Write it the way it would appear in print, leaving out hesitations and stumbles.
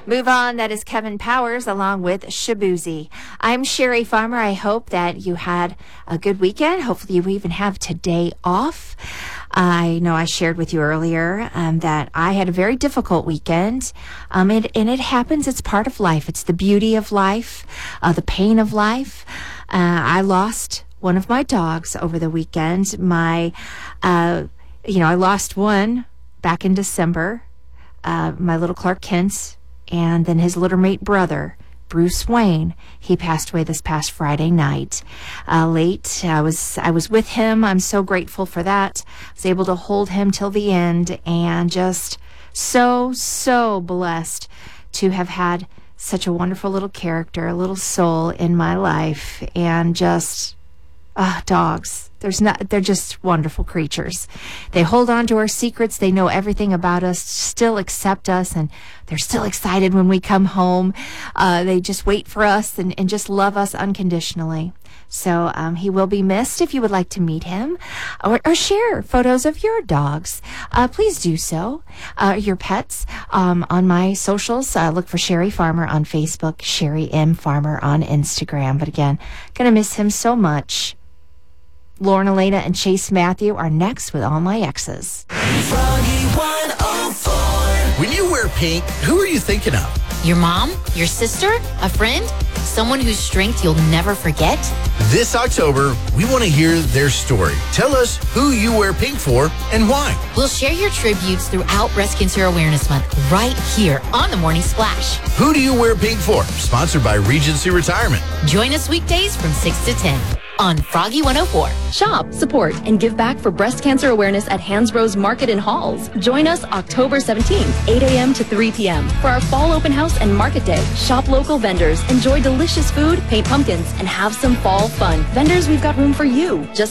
Move On, that is Kevin Powers along with Shabuzi. I'm Sherry Farmer. I hope that you had a good weekend. Hopefully you even have today off. I know I shared with you earlier that I had a very difficult weekend, and it happens. It's part of life. It's the beauty of life, the pain of life. I lost one of my dogs over the weekend. I lost one back in December, my little Clark Kent. And then his litter-mate brother, Bruce Wayne, he passed away this past Friday night. Late, I was with him. I'm so grateful for that. I was able to hold him till the end, and just so blessed to have had such a wonderful little character, a little soul in my life, and just dogs. They're just wonderful creatures. They hold on to our secrets. They know everything about us, still accept us, and they're still excited when we come home. They just wait for us and just love us unconditionally. So he will be missed. If you would like to meet him or share photos of your dogs, please do so. Your pets on my socials. Look for Sherry Farmer on Facebook, Sherry M. Farmer on Instagram. But again, going to miss him so much. Lauren Elena and Chase Matthew are next with All My Exes. Froggy 104. When you wear pink, who are you thinking of? Your mom? Your sister? A friend? Someone whose strength you'll never forget? This October, we want to hear their story. Tell us who you wear pink for and why. We'll share your tributes throughout Breast Cancer Awareness Month right here on The Morning Splash. Who do you wear pink for? Sponsored by Regency Retirement. Join us weekdays from 6 to 10 on Froggy 104. Shop, support, and give back for breast cancer awareness at Hansbro's Market in Halls. Join us October 17th, 8 a.m. to 3 p.m. for our fall open house and market day. Shop local vendors, enjoy delicious food, paint pumpkins, and have some fall fun. Vendors, we've got room for you. Just